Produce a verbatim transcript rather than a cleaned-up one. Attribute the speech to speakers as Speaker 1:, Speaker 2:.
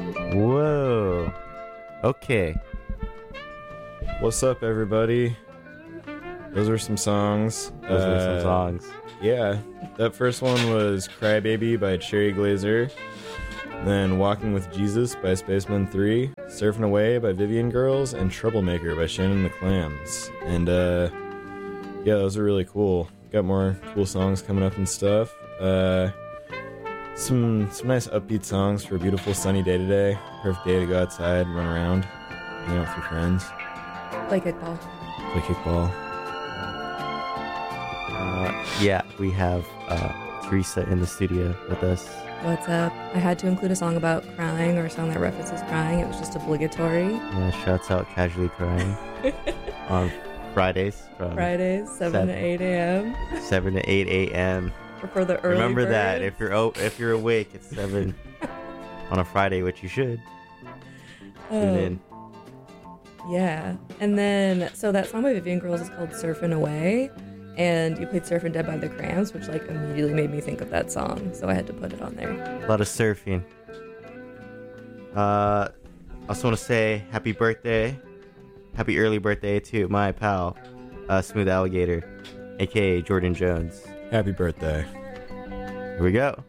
Speaker 1: Whoa. Okay.
Speaker 2: What's up, everybody? Those were some songs.
Speaker 1: Those were some
Speaker 2: Uh,
Speaker 1: songs.
Speaker 2: Yeah, that first one was Crybaby by Cherry Glazer. Then Walking with Jesus by Spaceman three. Surfing Away by Vivian Girls. And Troublemaker by Shannon the Clams. And, uh, yeah, those are really cool. Got more cool songs coming up and stuff. Uh, some some nice upbeat songs for a beautiful sunny day today. Perfect day to go outside, run around, hang out with your friends,
Speaker 3: Play kickball.
Speaker 2: play kickball.
Speaker 1: Uh, yeah, we have uh, Teresa in the studio with us.
Speaker 3: What's up? I had to include a song about crying or a song that references crying. It was just obligatory.
Speaker 1: Yeah, shouts out Casually Crying on Fridays from
Speaker 3: Fridays, seven
Speaker 1: Seven.
Speaker 3: to eight a.m.
Speaker 1: seven to eight a.m.
Speaker 3: Or for the early
Speaker 1: Remember that
Speaker 3: birds.
Speaker 1: if you're o- if you're awake, it's seven on a Friday, which you should. Tune in.
Speaker 3: Yeah. And then, so that song by Vivian Girls is called Surfing Away. And you played Surfing Dead by the Cramps, which like immediately made me think of that song. So I had to put it on there.
Speaker 1: A lot of surfing. Uh, I also want to say happy birthday, happy early birthday to my pal, uh, Smooth Alligator, aka Jordan Jones.
Speaker 2: Happy birthday.
Speaker 1: Here we go.